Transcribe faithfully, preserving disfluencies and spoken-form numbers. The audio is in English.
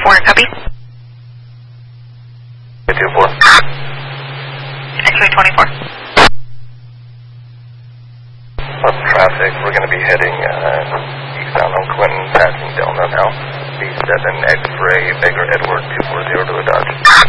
four, copy. two four. X-ray twenty-four. Up traffic, we're going to be heading uh, eastbound on Clinton, passing Delna now. B seven X-ray, Baker Edward two four zero to the Dodge.